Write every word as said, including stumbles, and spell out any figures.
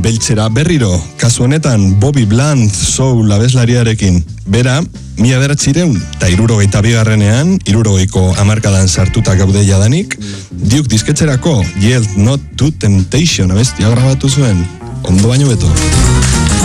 beltzera berriro, kasu honetan Bobby Bland soul abeslariarekin. Bera, mila beratzireun, eta irurogeita bigarrenean, irurogeiko hamarkadan sartuta gaude jadanik, Duke disketxerako Yield Not to Temptation abestia grabatu zuen, ondo baino beto.